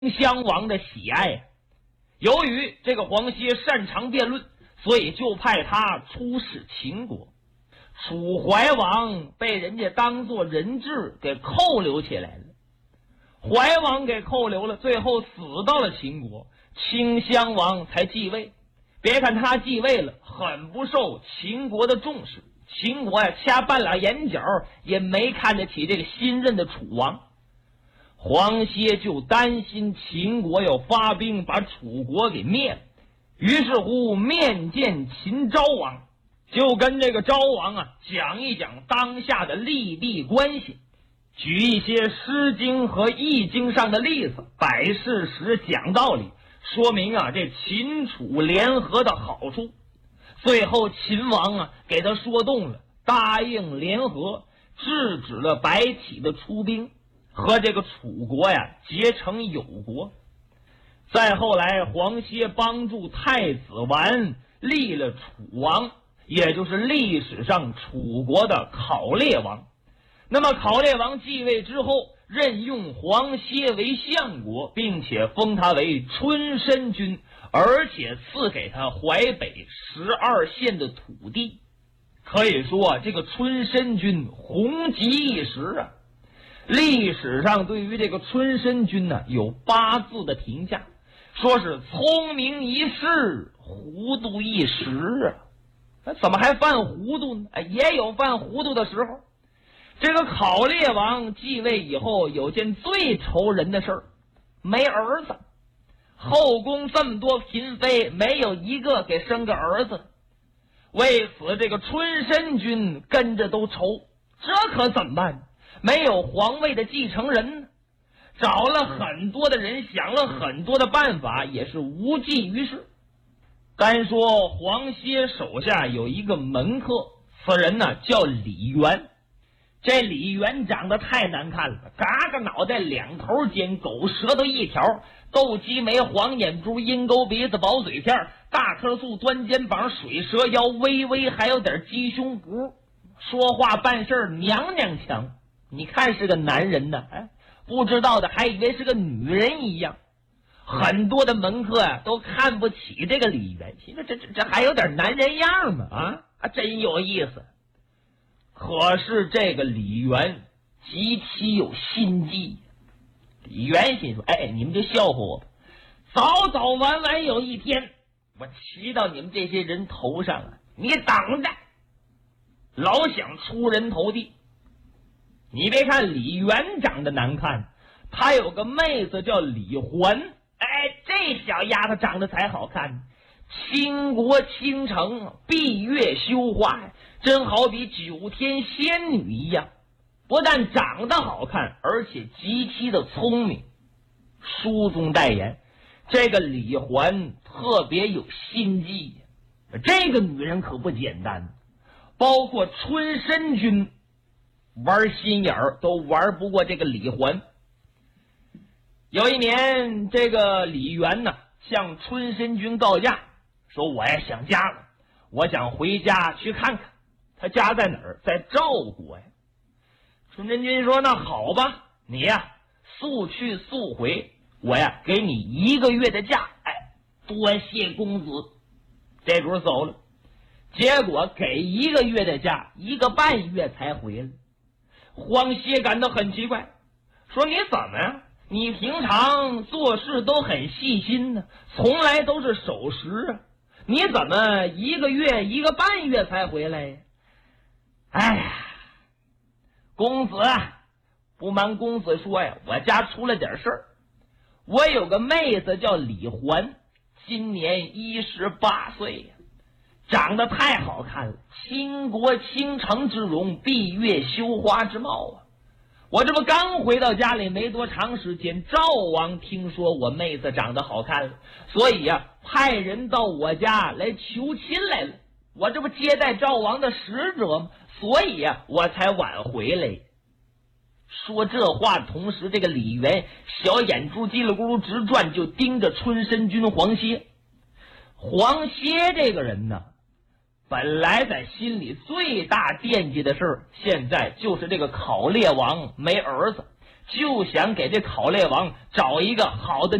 襄王的喜爱。由于这个黄歇擅长辩论，所以就派他出使秦国。楚怀王被人家当作人质给扣留起来了，怀王给扣留了，最后死到了秦国，顷襄王才继位。别看他继位了，很不受秦国的重视，秦国呀掐半拉眼角也没看得起这个新任的楚王。黄歇就担心秦国要发兵把楚国给灭了，于是乎面见秦昭王，就跟这个昭王讲一讲当下的利弊关系，举一些诗经和易经上的例子，摆事实讲道理，说明这秦楚联合的好处。最后秦王给他说动了，答应联合，制止了白起的出兵，和这个楚国结成友国。再后来黄歇帮助太子完立了楚王，也就是历史上楚国的考烈王。那么考烈王继位之后，任用黄歇为相国，并且封他为春申君，而且赐给他淮北12县的土地。可以说这个春申君红极一时。历史上对于这个春申君有8字的评价，说是聪明一世，糊涂一时。怎么还犯糊涂呢？也有犯糊涂的时候。这个考烈王继位以后，有件最愁人的事儿，没儿子。后宫这么多嫔妃，没有一个给生个儿子。为此这个春申君跟着都愁，这可怎么办？没有皇位的继承人呢。找了很多的人，想了很多的办法，也是无济于事。单说黄歇手下有一个门客，此人叫李元。这李元长得太难看了，嘎嘎脑袋，2头尖，狗舌头1条，斗鸡眉，黄眼珠，鹰钩鼻子，薄嘴片，大颗素，端肩膀，水蛇腰，微微还有点鸡胸脯，说话办事娘娘腔。你看是个男人呢，不知道的还以为是个女人一样。很多的门客都看不起这个李元，心说这还有点男人样吗？真有意思。可是这个李元极其有心计。李元心说，你们就笑话我吧，早早晚晚有一天我骑到你们这些人头上你等着，老想出人头地。你别看李元长得难看，他有个妹子叫李环，这小丫头长得才好看，倾国倾城，闭月羞花，真好比9天仙女一样。不但长得好看，而且极其的聪明。书中代言，这个李环特别有心计，这个女人可不简单。包括春申君玩心眼儿都玩不过这个李环。有一年，这个李元向春申君告假，说我想家了，我想回家去看看。他家在哪儿？在赵国呀。春申君说，那好吧，你速去速回，我给你1个月的假。多谢公子。这主走了，结果给1个月的假，1个半月才回来。黄歇感到很奇怪，说你怎么呀？你平常做事都很细心呢，从来都是守时你怎么1个月1个半月才回来呀？公子不瞒公子说呀，我家出了点事儿。我有个妹子叫李环，今年18岁长得太好看了，倾国倾城之容，闭月羞花之貌我这不刚回到家里没多长时间，赵王听说我妹子长得好看了，所以派人到我家来求亲来了。我这不接待赵王的使者吗？所以我才晚回来。说这话同时，这个李元小眼珠叽里咕噜直转，就盯着春申君黄歇。黄歇这个人本来在心里最大惦记的事儿，现在就是这个考烈王没儿子， 就想给这考烈王找一个好的